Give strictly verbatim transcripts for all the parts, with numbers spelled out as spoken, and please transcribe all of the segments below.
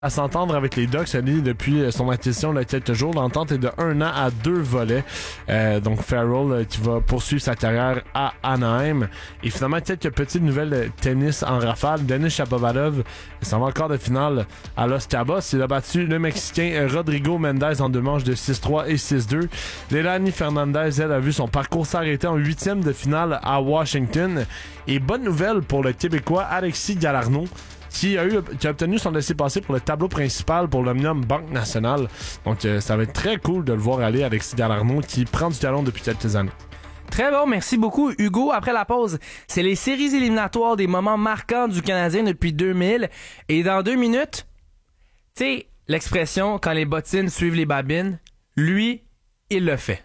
à s'entendre avec les Ducks depuis son acquisition il y a quelques jours. L'entente est de un an à deux volets. Euh, donc Farrell euh, qui va poursuivre sa carrière à Anaheim. Et finalement, quelques petites nouvelles de tennis en rafale. Denis Shapovalov s'en va encore de finale à Los Cabos. Il a battu le Mexicain Rodrigo Mendez en deux manches de six trois et six deux. Leilani Fernandez, elle, a vu son parcours s'arrêter en huitième de finale à Washington. Et bonne nouvelle pour le Québécois Alexis Galarneau, qui a, eu, qui a obtenu son laissez-passer pour le tableau principal pour l'Omnium Banque Nationale. Donc, euh, ça va être très cool de le voir aller, Alexis Galarneau, qui prend du talon depuis quelques années. Très bon, merci beaucoup, Hugo. Après la pause, c'est les séries éliminatoires des moments marquants du Canadien depuis deux mille. Et dans deux minutes, tu sais, l'expression « quand les bottines suivent les babines », lui, il le fait.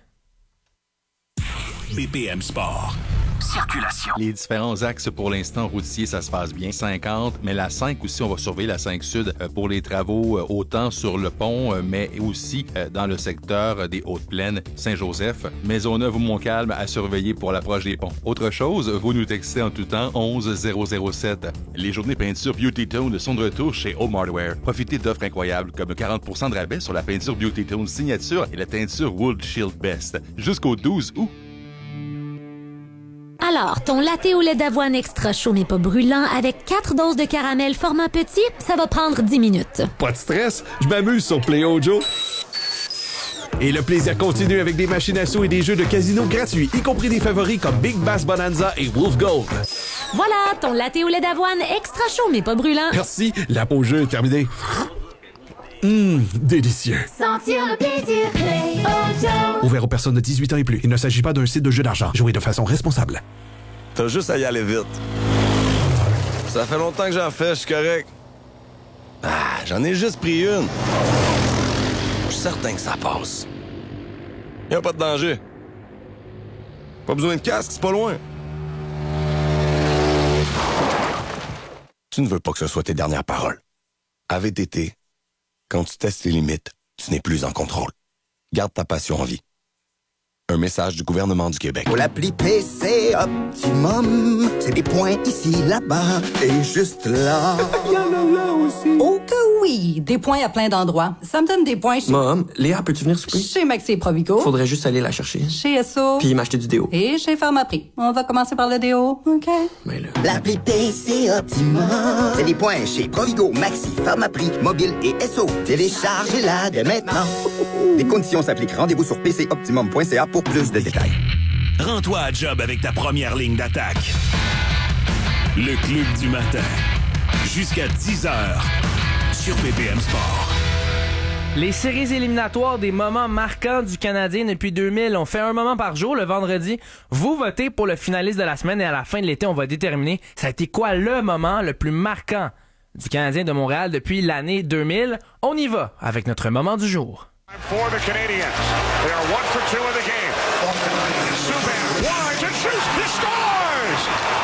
B P M Sport. Circulation. Les différents axes pour l'instant routiers, ça se passe bien. cinquante, mais la cinq aussi, on va surveiller la cinq Sud euh, pour les travaux, euh, autant sur le pont, euh, mais aussi euh, dans le secteur euh, des Hautes-Plaines, Saint-Joseph, Maisonneuve ou Montcalm à surveiller pour l'approche des ponts. Autre chose, vous nous textez en tout temps onze zéro zéro sept. Les journées peinture Beauty Tone sont de retour chez Home Hardware. Profitez d'offres incroyables comme quarante pour cent de rabais sur la peinture Beauty Tone signature et la teinture Wood Shield Best jusqu'au douze août. Alors, ton latte au lait d'avoine extra chaud mais pas brûlant avec quatre doses de caramel format petit, ça va prendre dix minutes. Pas de stress, je m'amuse sur PlayOjo. Et le plaisir continue avec des machines à sous et des jeux de casino gratuits, y compris des favoris comme Big Bass Bonanza et Wolf Gold. Voilà, ton latte au lait d'avoine extra chaud mais pas brûlant. Merci, la pause jeu est terminée. Hum, délicieux. Sentir le plaisir, PlayOjo. Ouvert aux personnes de dix-huit ans et plus. Il ne s'agit pas d'un site de jeu d'argent. Jouez de façon responsable. T'as juste à y aller vite. Ça fait longtemps que j'en fais, je suis correct. Ah, j'en ai juste pris une. Je suis certain que ça passe. Y'a pas de danger. Pas besoin de casque, c'est pas loin. Tu ne veux pas que ce soit tes dernières paroles. A V T T, quand tu testes tes limites, tu n'es plus en contrôle. Garde ta passion en vie. Un message du gouvernement du Québec. Pour l'appli P C Optimum, c'est des points ici, là-bas et juste là. Il y en a là aussi. Oh que oui! Des points à plein d'endroits. Ça me donne des points chez... Mom, Léa, peux-tu venir souper? Chez Maxi et Provigo. Faudrait juste aller la chercher. Chez Esso. Puis m'acheter du déo. Et chez Pharmaprix. On va commencer par le déo, OK? Mais là... L'appli P C Optimum, c'est des points chez Provigo, Maxi, Pharmaprix, Mobile et Esso. Téléchargez-la dès maintenant. Les conditions s'appliquent. Rendez-vous sur p c optimum point c a pour plus de détails. Rends-toi à job avec ta première ligne d'attaque. Le Club du matin. Jusqu'à dix heures sur B P M Sport. Les séries éliminatoires des moments marquants du Canadien depuis deux mille. On fait un moment par jour le vendredi. Vous votez pour le finaliste de la semaine et à la fin de l'été, on va déterminer ça a été quoi le moment le plus marquant du Canadien de Montréal depuis l'année deux mille. On y va avec notre moment du jour. For the Canadiens. They are one for two in the game. Subban winds and shoots. He scores!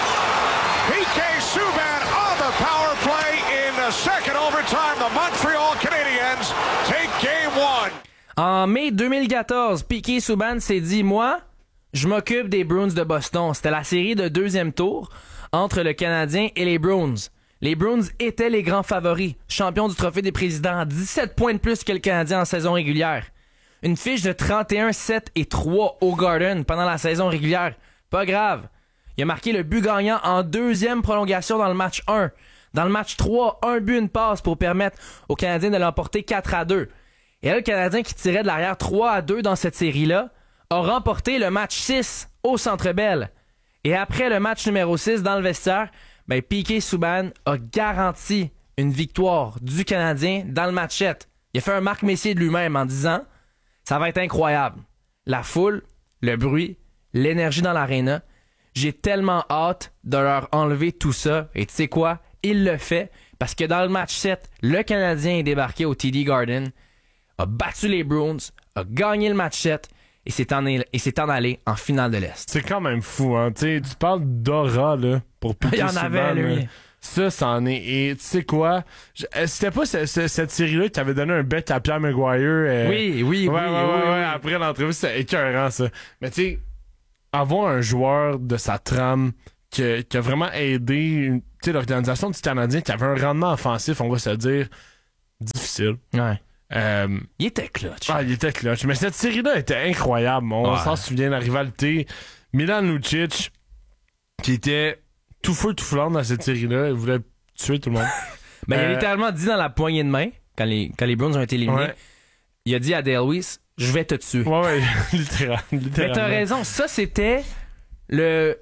P K Subban on the power play in the second overtime. The Montreal Canadiens take game one. En mai deux mille quatorze, Piquet Subban s'est dit « Moi, je m'occupe des Bruins de Boston. » C'était la série de deuxième tour entre le Canadien et les Bruins. Les Bruins étaient les grands favoris, champions du Trophée des Présidents, dix-sept points de plus que le Canadien en saison régulière. Une fiche de trente et un sept et trois au Garden pendant la saison régulière. Pas grave. Il a marqué le but gagnant en deuxième prolongation dans le match un. Dans le match trois, un but, une passe pour permettre aux Canadiens de l'emporter quatre à deux. Et là, le Canadien qui tirait de l'arrière trois à deux dans cette série-là a remporté le match six au Centre Bell. Et après le match numéro six dans le vestiaire, ben, Piquet Subban a garanti une victoire du Canadien dans le match sept. Il a fait un Marc Messier de lui-même en disant « Ça va être incroyable. La foule, le bruit, l'énergie dans l'aréna. J'ai tellement hâte de leur enlever tout ça. » Et tu sais quoi? Il le fait parce que dans le match sept, le Canadien est débarqué au T D Garden, a battu les Bruins, a gagné le match sept et s'est en, et s'est en allé en finale de l'Est. C'est quand même fou, hein. T'sais, tu parles d'aura, là, pour Piquet Subban. Il y en avait, lui. Là. Ça, c'en est. Et tu sais quoi? Je, c'était pas ce, ce, cette série-là qui avait donné un bec à Pierre Maguire. Euh... Oui, oui, ouais, oui, ouais, oui, ouais, oui, ouais. oui. Après l'entrevue, c'était écœurant, ça. Mais tu sais, avoir un joueur de sa trame qui, qui a vraiment aidé l'organisation du Canadien, qui avait un rendement offensif, on va se dire, difficile. Ouais. Euh, il était clutch. Ah, il était clutch. Mais cette série-là était incroyable. On ouais. s'en souvient, la rivalité. Milan Lucic, qui était tout feu, tout flamme dans cette série-là. Il voulait tuer tout le monde. ben, euh, il a littéralement dit dans la poignée de main, quand les, quand les Browns ont été éliminés, ouais. il a dit à Dale Weiss, je vais te tuer. Ouais, ouais, littéralement. Mais t'as raison. Ça, c'était le...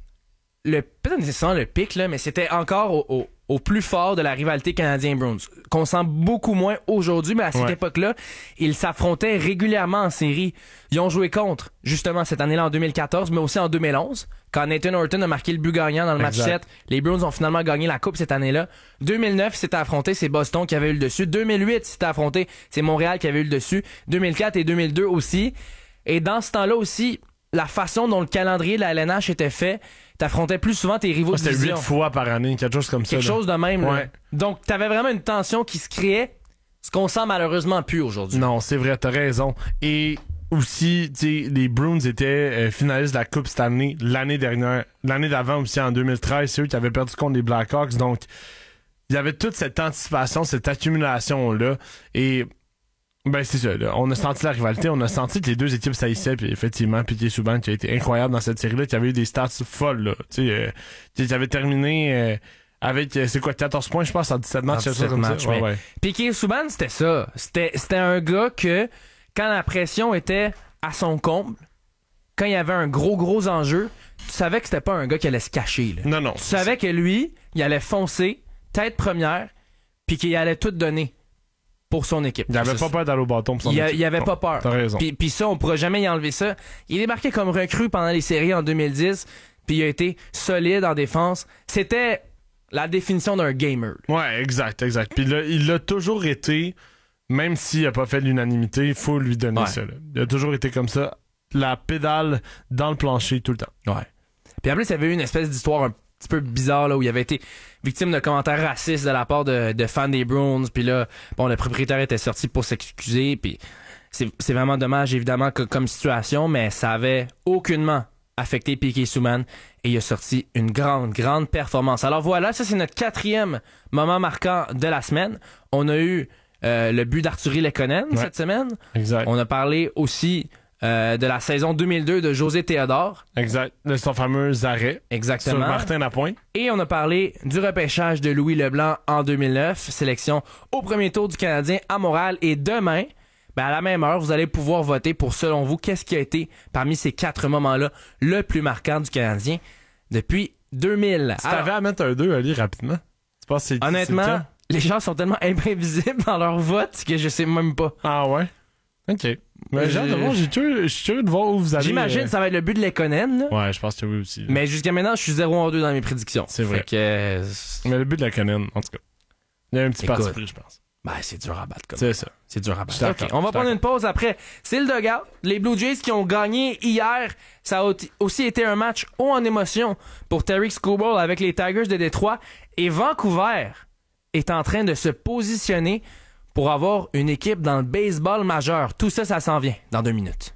le peut-être nécessairement le pic, là, mais c'était encore au, au, au plus fort de la rivalité Canadien-Browns. Qu'on sent beaucoup moins aujourd'hui, mais à cette ouais. époque-là, ils s'affrontaient régulièrement en série. Ils ont joué contre, justement, cette année-là en deux mille quatorze, mais aussi en deux mille onze, quand Nathan Horton a marqué le but gagnant dans le match exact. sept. Les Browns ont finalement gagné la Coupe cette année-là. deux mille neuf, c'était affronté, c'est Boston qui avait eu le dessus. deux mille huit, c'était affronté, c'est Montréal qui avait eu le dessus. deux mille quatre et deux mille deux aussi. Et dans ce temps-là aussi, la façon dont le calendrier de la L N H était fait, t'affrontais plus souvent tes rivaux oh, de division. C'était huit fois par année, quelque chose comme quelque ça. Quelque chose de même. Ouais. Là. Donc, t'avais vraiment une tension qui se créait, ce qu'on sent malheureusement plus aujourd'hui. Non, c'est vrai, t'as raison. Et aussi, tu sais, les Bruins étaient euh, finalistes de la Coupe cette année, l'année dernière, l'année d'avant aussi, en deux mille treize, c'est eux qui avaient perdu contre les Blackhawks. Donc, il y avait toute cette anticipation, cette accumulation-là. Et ben c'est ça, là. On a senti la rivalité, on a senti que les deux équipes s'haïssaient, puis effectivement, Piqué Subban qui a été incroyable dans cette série-là, qui avait eu des stats folles, là. Tu sais, euh, qui avait terminé euh, avec, euh, c'est quoi, quatorze points, je pense, en dix-sept matchs, dix-sept comme matchs, ça. Ouais, ouais, ouais. Piqué Subban, c'était ça. C'était, c'était un gars que, quand la pression était à son comble, quand il y avait un gros, gros enjeu, tu savais que c'était pas un gars qui allait se cacher, là. Non, non. Tu savais que lui, il allait foncer, tête première, puis qu'il allait tout donner pour son équipe. Il avait pas peur d'aller au bâton pour son il équipe. Il avait bon, pas peur. T'as raison. Puis, puis ça, on pourra jamais y enlever ça. Il est débarqué comme recrue pendant les séries en deux mille dix, puis il a été solide en défense. C'était la définition d'un gamer. Ouais, exact, exact. Puis là, il l'a toujours été, même s'il a pas fait l'unanimité, il faut lui donner ouais. ça. Là. Il a toujours été comme ça, la pédale dans le plancher tout le temps. Ouais. Puis en plus, il y avait eu une espèce d'histoire un petit peu bizarre là où il avait été victime de commentaires racistes de la part de, de fans des Browns, puis là bon le propriétaire était sorti pour s'excuser, puis c'est, c'est vraiment dommage évidemment que, comme situation, mais ça avait aucunement affecté Piqué Subban et il a sorti une grande grande performance. Alors voilà, ça c'est notre quatrième moment marquant de la semaine. On a eu euh, le but d'Arturi Lekkonen ouais. cette semaine. Exact. On a parlé aussi Euh, de la saison deux mille deux de José Théodore. Exact. De son fameux arrêt. Exactement. Sur Martin Lapointe. Et on a parlé du repêchage de Louis Leblanc en deux mille neuf. Sélection au premier tour du Canadien à Montréal. Et demain, ben à la même heure, vous allez pouvoir voter pour, selon vous, qu'est-ce qui a été, parmi ces quatre moments-là, le plus marquant du Canadien depuis deux mille. Si t'avais à mettre un deux, Ali, rapidement. Tu penses que c'est, honnêtement, c'est les gens sont tellement imprévisibles dans leur vote que je sais même pas. Ah ouais? OK. Mais j'ai hâte de voir, j'ai curieux, je suis curieux de voir où vous allez. J'imagine que ça va être le but de Lekkonen. Là. Ouais, je pense que oui aussi. Là. Mais jusqu'à maintenant, je suis zéro en deux dans mes prédictions. C'est vrai. Fait que, euh, mais le but de Lekkonen, en tout cas. Il y a un petit Écoute, parti pris, je pense. Ben, c'est dur à battre comme c'est ça. ça. C'est dur à battre. Okay, on va prendre une pause après. C'est le dugout. Les Blue Jays qui ont gagné hier. Ça a aussi été un match haut en émotion pour Tarik Skubal avec les Tigers de Détroit. Et Vancouver est en train de se positionner pour avoir une équipe dans le baseball majeur. Tout ça, ça s'en vient dans deux minutes.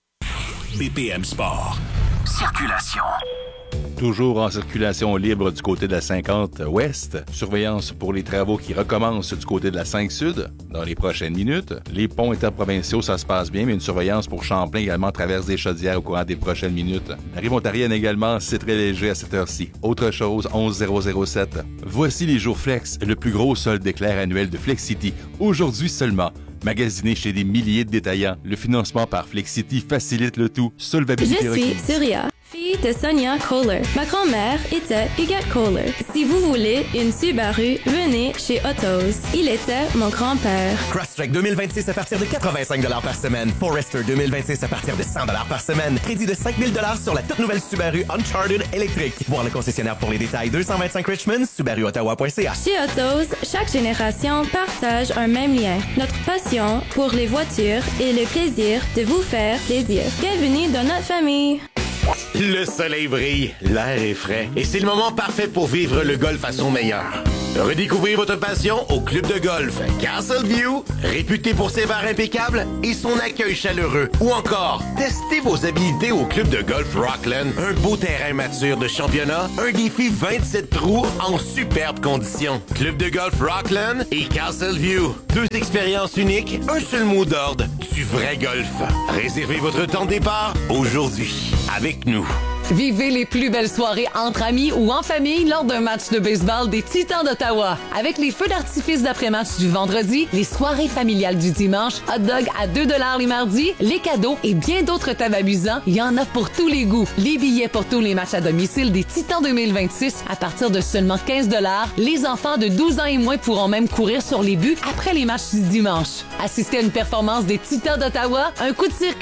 B P M Sport. Circulation. Toujours en circulation libre du côté de la cinquante ouest. Surveillance pour les travaux qui recommencent du côté de la cinq sud dans les prochaines minutes. Les ponts interprovinciaux, ça se passe bien, mais une surveillance pour Champlain également traverse des Chaudières au courant des prochaines minutes. La rive ontarienne également, c'est très léger à cette heure-ci. Autre chose, onze zéro zéro sept. Voici les jours flex, le plus gros solde d'éclair annuel de Flexity. Aujourd'hui seulement. Magasiné chez des milliers de détaillants, le financement par Flexity facilite le tout. Solvabilité Je suis Surya, fille de Sonia Kohler. Ma grand-mère était Huguette Kohler. Si vous voulez une Subaru, venez chez Autos. Il était mon grand-père. Crosstrek deux mille vingt-six à partir de quatre-vingt-cinq dollars par semaine. Forester deux mille vingt-six à partir de cent dollars par semaine. Crédit de cinq mille dollars sur la toute nouvelle Subaru Uncharted électrique. Voir le concessionnaire pour les détails deux cent vingt-cinq Richmond, Subaru Ottawa point C A. Chez Autos, chaque génération partage un même lien. Notre passion pour les voitures et le plaisir de vous faire plaisir. Bienvenue dans notre famille. Le soleil brille, l'air est frais et c'est le moment parfait pour vivre le golf à son meilleur. Redécouvrez votre passion au club de golf Castleview, réputé pour ses bars impeccables et son accueil chaleureux. Ou encore, testez vos habilités au club de golf Rockland, un beau terrain mature de championnat, un défi vingt-sept trous en superbes conditions. Club de golf Rockland et Castleview, deux expériences uniques, un seul mot d'ordre, du vrai golf. Réservez votre temps de départ aujourd'hui avec nous. Vivez les plus belles soirées entre amis ou en famille lors d'un match de baseball des Titans d'Ottawa. Avec les feux d'artifice d'après-match du vendredi, les soirées familiales du dimanche, hot dog à deux dollars les mardis, les cadeaux et bien d'autres thèmes amusants, il y en a pour tous les goûts. Les billets pour tous les matchs à domicile des Titans deux mille vingt-six à partir de seulement quinze dollars. Les enfants de douze ans et moins pourront même courir sur les buts après les matchs du dimanche. Assister à une performance des Titans d'Ottawa, un coup de circuit